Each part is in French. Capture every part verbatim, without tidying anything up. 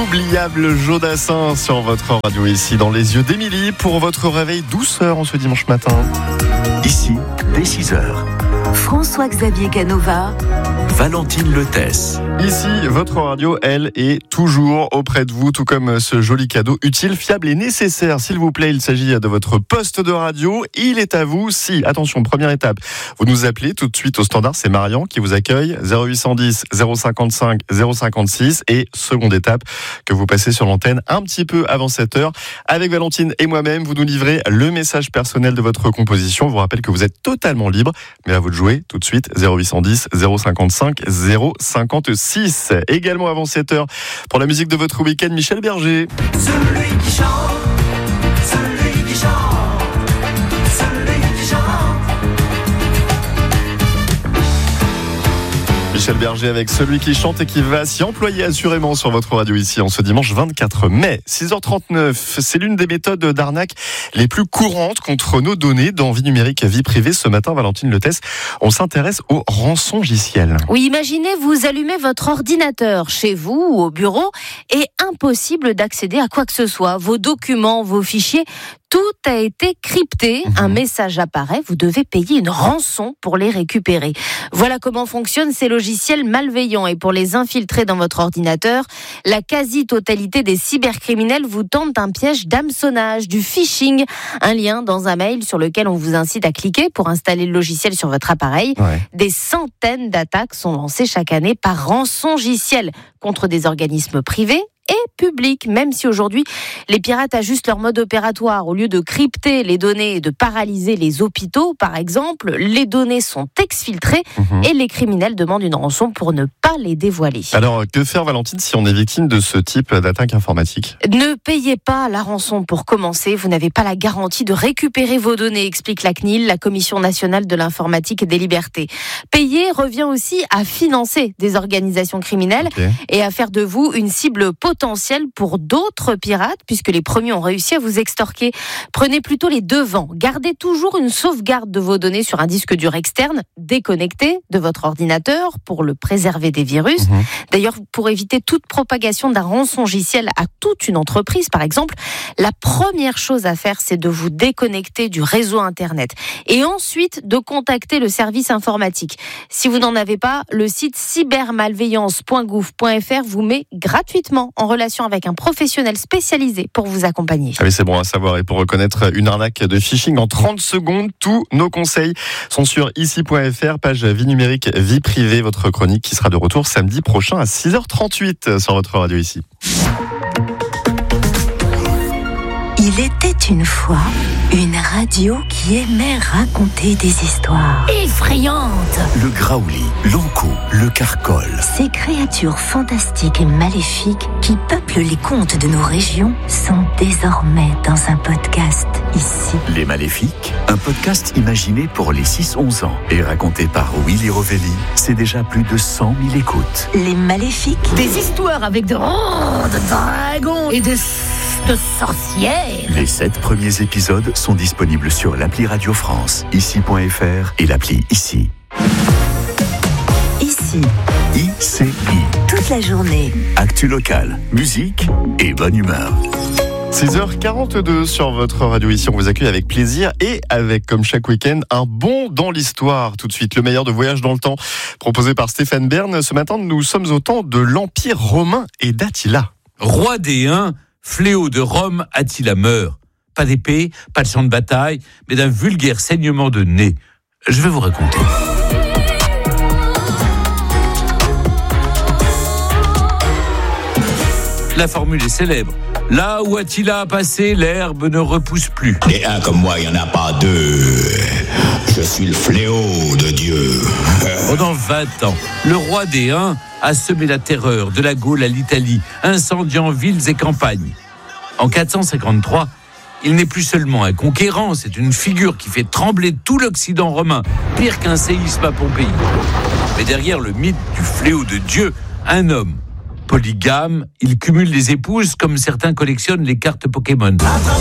Oubliable Jodassin sur votre radio ici dans les yeux d'Émilie pour votre réveil douceur en ce dimanche matin. Ici, dès six heures. François-Xavier Canova, Valentine Letesse. Ici, votre radio, elle, est toujours auprès de vous, tout comme ce joli cadeau utile, fiable et nécessaire. S'il vous plaît, il s'agit de votre poste de radio. Il est à vous si, attention, première étape, vous nous appelez tout de suite au standard, c'est Marian qui vous accueille, zéro huit cent dix, zéro cinquante-cinq, zéro cinquante-six. Et seconde étape, que vous passez sur l'antenne un petit peu avant sept heures. Avec Valentine et moi-même, vous nous livrez le message personnel de votre composition. Je vous rappelle que vous êtes totalement libre, mais à vous de jouer tout de suite, zéro huit cent dix, zéro cinquante-cinq, zéro cinquante-six. Également avant sept heures, pour la musique de votre week-end, Michel Berger. Celui qui chante, celui qui chante, celui qui chante. Michel Berger avec celui qui chante et qui va s'y employer assurément sur votre radio ici en ce dimanche vingt-quatre mai. six heures trente-neuf, c'est l'une des méthodes d'arnaque les plus courantes contre nos données dans Vie numérique, vie privée. Ce matin, Valentine Letesse, on s'intéresse aux rançongiciels. Oui, imaginez, vous allumez votre ordinateur chez vous ou au bureau et impossible d'accéder à quoi que ce soit. Vos documents, vos fichiers, tout a été crypté. Mmh. Un message apparaît, vous devez payer une rançon pour les récupérer. Voilà comment fonctionnent ces logiciels malveillants. Et pour les infiltrer dans votre ordinateur, la quasi-totalité des cybercriminels vous tentent un piège d'hameçonnage, du phishing, un lien dans un mail sur lequel on vous incite à cliquer pour installer le logiciel sur votre appareil. Ouais. Des centaines d'attaques sont lancées chaque année par rançongiciel contre des organismes privés et public, même si aujourd'hui les pirates ajustent leur mode opératoire. Au lieu de crypter les données et de paralyser les hôpitaux, par exemple, les données sont exfiltrées mmh. et les criminels demandent une rançon pour ne pas les dévoiler. Alors, que faire, Valentine, si on est victime de ce type d'attaque informatique ? Ne payez pas la rançon pour commencer. Vous n'avez pas la garantie de récupérer vos données, explique la C N I L, la Commission nationale de l'informatique et des libertés. Payer revient aussi à financer des organisations criminelles okay. et à faire de vous une cible potentielle pour d'autres pirates, puisque les premiers ont réussi à vous extorquer. Prenez plutôt les devants. Gardez toujours une sauvegarde de vos données sur un disque dur externe, déconnecté de votre ordinateur pour le préserver des virus. Mmh. D'ailleurs, pour éviter toute propagation d'un rançongiciel à toute une entreprise, par exemple, la première chose à faire, c'est de vous déconnecter du réseau Internet et ensuite de contacter le service informatique. Si vous n'en avez pas, le site cybermalveillance point gouv point f r vous met gratuitement en relation avec un professionnel spécialisé pour vous accompagner. Ah oui, c'est bon à savoir. Et pour reconnaître une arnaque de phishing en trente secondes, tous nos conseils sont sur ici point f r, page Vie numérique, vie privée, votre chronique qui sera de retour samedi prochain à six heures trente-huit sur votre radio ici. Il était une fois une radio qui aimait raconter des histoires effrayantes. Le graouli, l'ankou, le carcol. Ces créatures fantastiques et maléfiques qui peuplent les contes de nos régions sont désormais dans un podcast ici. Les Maléfiques, un podcast imaginé pour les six onze ans et raconté par Willy Rovelli. C'est déjà plus de cent mille écoutes. Les Maléfiques. Des histoires avec de, oh, de dragons et de... de sorcières. Les sept premiers épisodes sont disponibles sur l'appli Radio France, ici point f r et l'appli Ici. Ici. I C I. Toute la journée. Actu locale, musique et bonne humeur. six heures quarante-deux sur votre radio ici, on vous accueille avec plaisir et avec, comme chaque week-end, un bond dans l'histoire. Tout de suite, le meilleur de Voyage dans le temps, proposé par Stéphane Bern. Ce matin, nous sommes au temps de l'Empire romain et d'Attila. Roi des Huns, fléau de Rome, Attila meurt. Pas d'épée, pas de champ de bataille, mais d'un vulgaire saignement de nez. Je vais vous raconter. La formule est célèbre. Là où Attila a passé, l'herbe ne repousse plus. Des uns comme moi, il n'y en a pas deux. Je suis le fléau de Dieu. Pendant vingt ans, le roi des Huns a semé la terreur de la Gaule à l'Italie, incendiant villes et campagnes. En quatre cent cinquante-trois, il n'est plus seulement un conquérant, c'est une figure qui fait trembler tout l'Occident romain, pire qu'un séisme à Pompéi. Mais derrière le mythe du fléau de Dieu, un homme. Polygame, il cumule les épouses comme certains collectionnent les cartes Pokémon.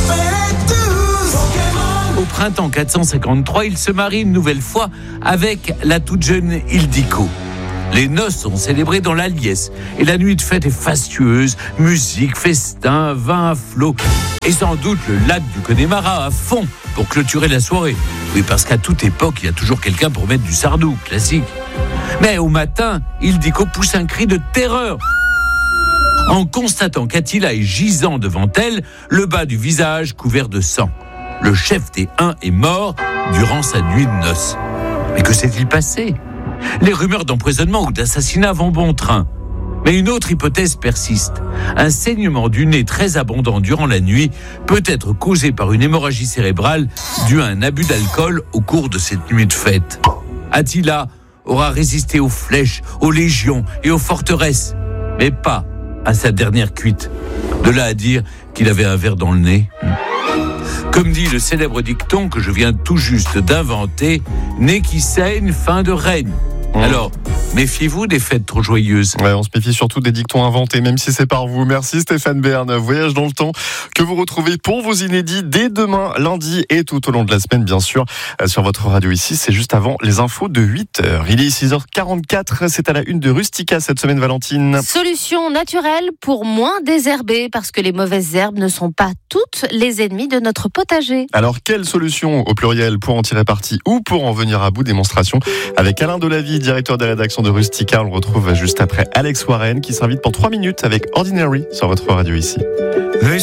Au printemps quatre cent cinquante-trois, il se marie une nouvelle fois avec la toute jeune Ildiko. Les noces sont célébrées dans la liesse et la nuit de fête est fastueuse, musique, festin, vin à flot et sans doute le lac du Connemara à fond pour clôturer la soirée. Oui, parce qu'à toute époque, il y a toujours quelqu'un pour mettre du sardou, classique. Mais au matin, Ildiko pousse un cri de terreur en constatant qu'Attila est gisant devant elle, le bas du visage couvert de sang. Le chef des Huns est mort durant sa nuit de noces. Mais que s'est-il passé ? Les rumeurs d'empoisonnement ou d'assassinat vont bon train. Mais une autre hypothèse persiste. Un saignement du nez très abondant durant la nuit peut être causé par une hémorragie cérébrale due à un abus d'alcool au cours de cette nuit de fête. Attila aura résisté aux flèches, aux légions et aux forteresses, mais pas à sa dernière cuite. De là à dire qu'il avait un verre dans le nez. Comme dit le célèbre dicton que je viens tout juste d'inventer, nez qui saigne, fin de règne. Alors, méfiez-vous des fêtes trop joyeuses. Ouais, on se méfie surtout des dictons inventés, même si c'est par vous. Merci Stéphane Bern. Voyage dans le temps que vous retrouvez pour vos inédits dès demain, lundi et tout au long de la semaine, bien sûr, sur votre radio ici. C'est juste avant les infos de huit heures. Il est six heures quarante-quatre. C'est à la une de Rustica cette semaine, Valentine. Solution naturelle pour moins désherber, parce que les mauvaises herbes ne sont pas toutes les ennemies de notre potager. Alors, quelle solution au pluriel pour en tirer parti ou pour en venir à bout? Démonstration avec Alain Delavie, directeur des rédactions de Rustica. On le retrouve juste après Alex Warren qui s'invite pour trois minutes avec Ordinary sur votre radio ici.